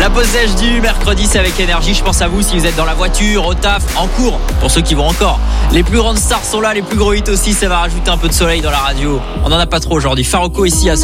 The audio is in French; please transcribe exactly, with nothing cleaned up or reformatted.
La pause déj du mercredi, c'est avec énergie. Je pense à vous si vous êtes dans la voiture, au taf, en cours. Pour ceux qui vont encore. Les plus grandes stars sont là, les plus gros hits aussi. Ça va rajouter un peu de soleil dans la radio. On en a pas trop aujourd'hui. Faroko ici à